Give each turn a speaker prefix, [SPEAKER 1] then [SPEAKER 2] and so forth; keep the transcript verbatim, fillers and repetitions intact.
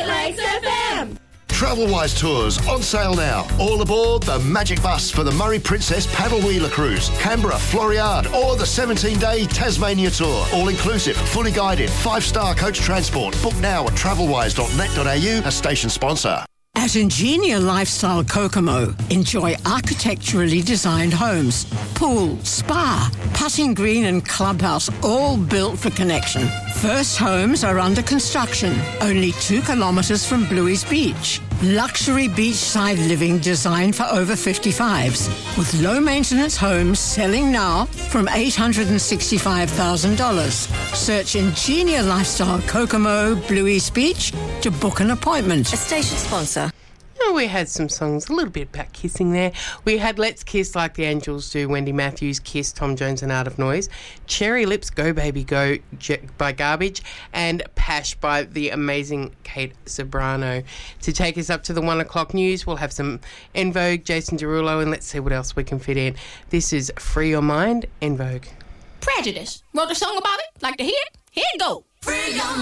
[SPEAKER 1] Great Lakes F M.
[SPEAKER 2] Travelwise Tours on sale now. All aboard the Magic Bus for the Murray Princess Paddle Wheeler Cruise, Canberra, Floriade, or the seventeen-day Tasmania Tour. All inclusive, fully guided, five-star coach transport. Book now at travelwise dot net dot a u, a station sponsor.
[SPEAKER 3] At Ingenia Lifestyle Kokomo, enjoy architecturally designed homes, pool, spa, putting green and clubhouse, all built for connection. First homes are under construction, only two kilometres from Bluey's Beach. Luxury beachside living designed for over fifty-fives, with low-maintenance homes selling now from eight hundred sixty-five thousand dollars. Search Ingenia Lifestyle Kokomo, Bluey's Beach to book an appointment.
[SPEAKER 4] A station sponsor.
[SPEAKER 5] Oh, we had some songs, a little bit about kissing there. We had Let's Kiss Like the Angels Do, Wendy Matthews, Kiss, Tom Jones and Art of Noise, Cherry Lips, Go Baby Go by Garbage, and Pash by the amazing Kate Sobrano. To take us up to the one o'clock news, we'll have some En Vogue, Jason Derulo, and let's see what else we can fit in. This is Free Your Mind, En Vogue.
[SPEAKER 6] Prejudice. Wrote a song about it? Like to hear it? Here it go.
[SPEAKER 1] Free your mind.